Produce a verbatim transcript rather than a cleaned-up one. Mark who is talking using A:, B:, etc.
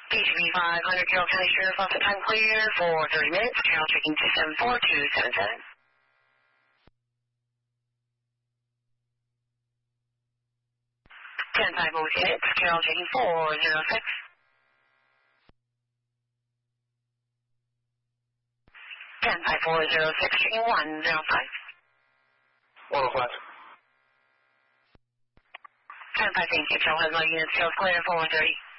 A: P T V five hundred, Carroll County Sheriff's Office, time clear for thirty minutes. Carroll checking two seven four two seven seven. ten five oh six, Carroll checking four zero six. ten five four zero six, checking one zero five.
B: one oh five.
A: ten five, thank you. Carroll has no units, Carroll clear four thirty.